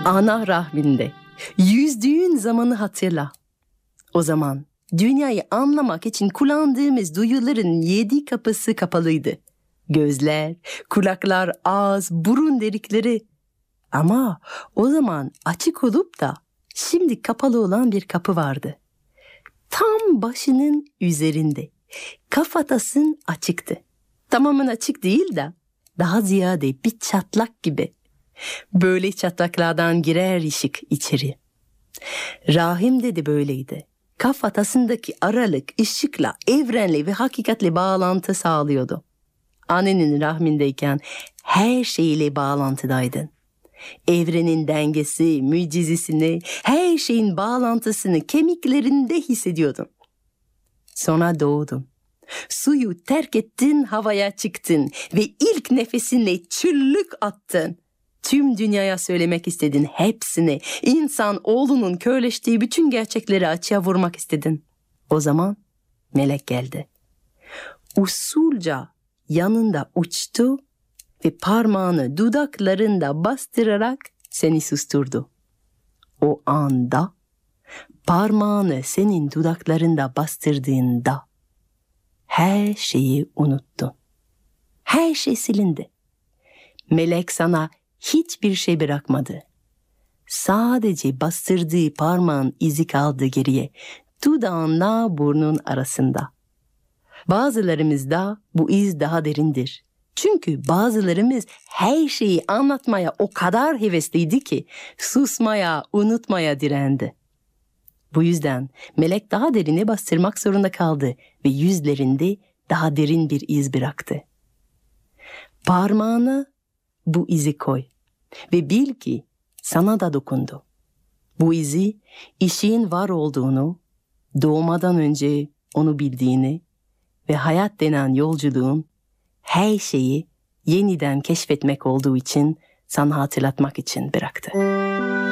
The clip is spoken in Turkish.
Ana rahminde yüzdüğün zamanı hatırla. O zaman dünyayı anlamak için kullandığımız duyuların 7 kapısı kapalıydı. Gözler, kulaklar, ağız, burun delikleri. Ama o zaman açık olup da şimdi kapalı olan bir kapı vardı. Tam başının üzerinde. Kafatasın açıktı. Tamamen açık değil de daha ziyade bir çatlak gibi. Böyle çatlaklardan girer ışık içeri. Rahimde de böyleydi. Kafatasındaki aralık ışıkla, evrenle ve hakikatle bağlantı sağlıyordu. Annenin rahmindeyken her şeyle bağlantıdaydın. Evrenin dengesi, mucizesini, her şeyin bağlantısını kemiklerinde hissediyordun. Sonra doğdun. Suyu terk ettin, havaya çıktın ve ilk nefesinle çığlık attın. Tüm dünyaya söylemek istedin hepsini. İnsan oğlunun körleştiği bütün gerçekleri açığa vurmak istedin. O zaman melek geldi. Usulca yanında uçtu ve parmağını dudaklarında bastırarak seni susturdu. O anda parmağını senin dudaklarında bastırdığında her şeyi unuttun. Her şey silindi. Melek sana hiçbir şey bırakmadı. Sadece bastırdığı parmağın izi kaldı geriye, dudağınla burnun arasında. Bazılarımızda bu iz daha derindir. Çünkü bazılarımız her şeyi anlatmaya o kadar hevesliydi ki susmaya, unutmaya direndi. Bu yüzden melek daha derine bastırmak zorunda kaldı ve yüzlerinde daha derin bir iz bıraktı. Parmağına bu izi koy ve bil ki sana da dokundu. Bu izi işin var olduğunu, doğmadan önce onu bildiğini ve hayat denen yolculuğun her şeyi yeniden keşfetmek olduğu için sana hatırlatmak için bıraktı.